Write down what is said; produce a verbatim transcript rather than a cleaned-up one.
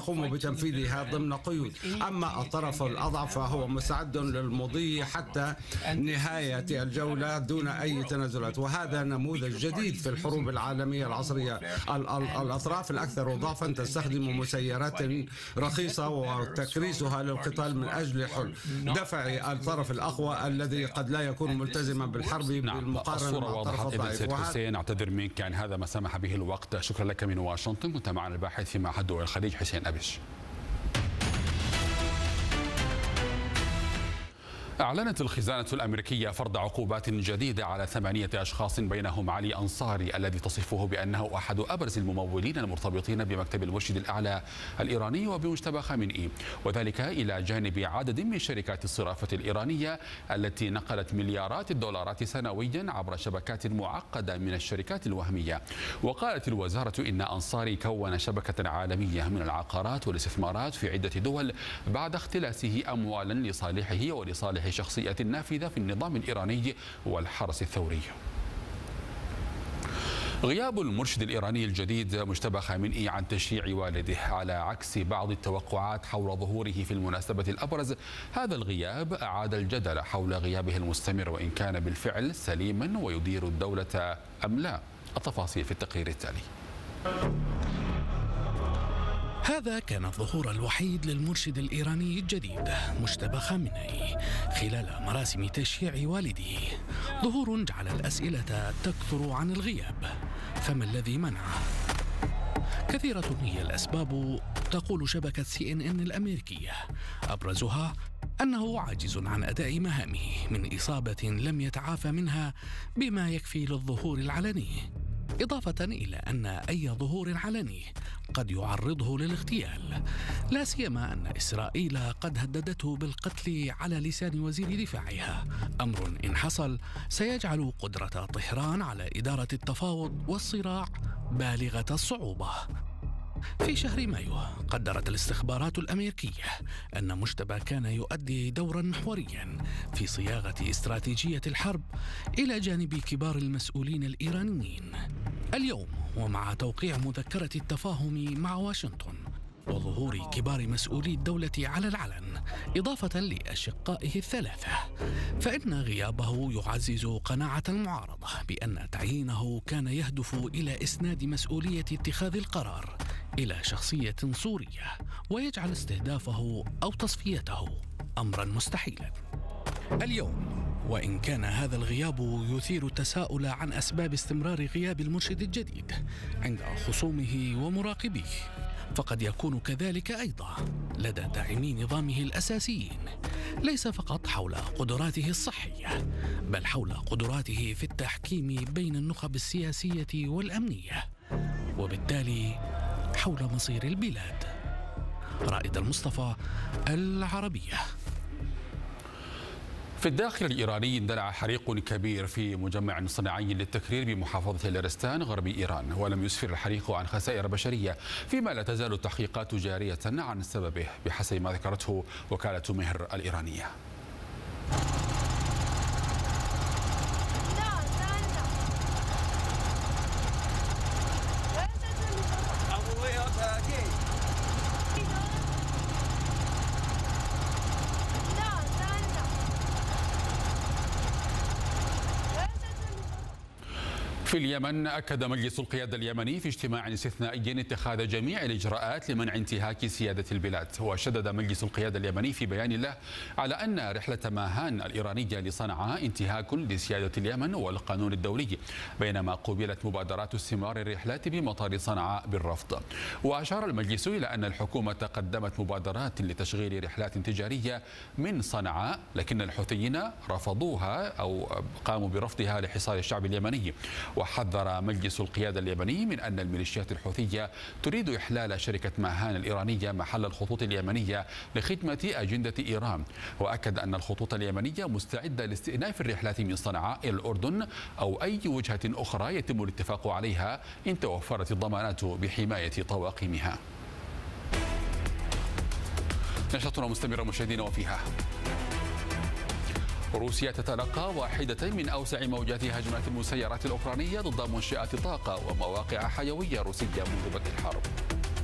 يقوم بتنفيذها ضمن قيود. أما الطرف الأضعف فهو مستعد للمضي حتى نهاية الجولة دون أي تنازلات، وهذا نموذج جديد في الحروب العالمية العصرية. الأطراف الأكثر ضعفا تستخدم مسيرات رخيصة وتكريسها للقتال من أجل حل دفع الطرف الأقوى الذي قد لا يكون ملتزما بالحرب بالمقارنة مع الطرف الضعيف. حسين، أعتذر منك عن هذا ما سمح به الوقت. شكرا لك من واشنطن. كنت معنا الباحث في معهد دول الخليج حسين أبش. أعلنت الخزانة الأمريكية فرض عقوبات جديدة على ثمانية أشخاص بينهم علي أنصاري الذي تصفه بأنه أحد أبرز الممولين المرتبطين بمكتب المرشد الأعلى الإيراني وبمجتبى خامنئي، وذلك إلى جانب عدد من شركات الصرافة الإيرانية التي نقلت مليارات الدولارات سنويا عبر شبكات معقدة من الشركات الوهمية. وقالت الوزارة إن أنصاري كون شبكة عالمية من العقارات والاستثمارات في عدة دول بعد اختلاسه أموالا لصالحه ولصالح شخصية نافذة في النظام الإيراني والحرس الثوري. غياب المرشد الإيراني الجديد مجتبى خامنئي عن تشييع والده على عكس بعض التوقعات حول ظهوره في المناسبة الأبرز، هذا الغياب أعاد الجدل حول غيابه المستمر وإن كان بالفعل سليما ويدير الدولة أم لا. التفاصيل في التقرير التالي. هذا كان الظهور الوحيد للمرشد الإيراني الجديد مجتبى خامنئي خلال مراسم تشييع والده، ظهور جعل الأسئلة تكثر عن الغياب. فما الذي منعه؟ كثيرة هي الأسباب تقول شبكة سي إن إن الأمريكية، أبرزها أنه عاجز عن أداء مهامه من إصابة لم يتعافى منها بما يكفي للظهور العلني، إضافة إلى أن أي ظهور علني قد يعرضه للاغتيال، لا سيما أن إسرائيل قد هددته بالقتل على لسان وزير دفاعها، أمر إن حصل سيجعل قدرة طهران على إدارة التفاوض والصراع بالغة الصعوبة. في شهر مايو قدرت الاستخبارات الأمريكية أن مجتبى كان يؤدي دورا محوريا في صياغة استراتيجية الحرب إلى جانب كبار المسؤولين الإيرانيين. اليوم ومع توقيع مذكرة التفاهم مع واشنطن وظهور كبار مسؤولي الدولة على العلن إضافة لأشقائه الثلاثة، فإن غيابه يعزز قناعة المعارضة بأن تعيينه كان يهدف إلى إسناد مسؤولية اتخاذ القرار إلى شخصية صورية ويجعل استهدافه أو تصفيته أمرا مستحيلا. اليوم وإن كان هذا الغياب يثير التساؤل عن أسباب استمرار غياب المرشد الجديد عند خصومه ومراقبيه، فقد يكون كذلك أيضا لدى داعمي نظامه الأساسيين، ليس فقط حول قدراته الصحية بل حول قدراته في التحكيم بين النخب السياسية والأمنية، وبالتالي حول مصير البلاد. رائد المصطفى، العربية. في الداخل الإيراني اندلع حريق كبير في مجمع صناعي للتكرير بمحافظة لرستان غرب إيران، ولم يسفر الحريق عن خسائر بشرية، فيما لا تزال التحقيقات جارية عن سببه بحسب ما ذكرته وكالة مهر الإيرانية. في اليمن أكد مجلس القيادة اليمني في اجتماع استثنائي اتخاذ جميع الإجراءات لمنع انتهاك سيادة البلاد. وشدد مجلس القيادة اليمني في بيان له على أن رحلة ماهان الإيرانية لصنعاء انتهاك لسيادة اليمن والقانون الدولي، بينما قبلت مبادرات استمرار الرحلات بمطار صنعاء بالرفض. وأشار المجلس إلى أن الحكومة قدمت مبادرات لتشغيل رحلات تجارية من صنعاء، لكن الحوثيين رفضوها أو قاموا برفضها لحصار الشعب اليمني. وحذر مجلس القيادة اليمني من أن الميليشيات الحوثية تريد إحلال شركة ماهان الإيرانية محل الخطوط اليمنية لخدمة أجندة إيران، وأكد أن الخطوط اليمنية مستعدة لاستئناف الرحلات من صنعاء إلى الأردن أو أي وجهة أخرى يتم الاتفاق عليها إن توفرت الضمانات بحماية طواقمها. نشاطنا مستمرة مشاهدينا، وفيها روسيا تتلقى واحدة من أوسع موجات هجمات المسيرات الأوكرانية ضد منشآت طاقة ومواقع حيوية روسية منذ بدء الحرب.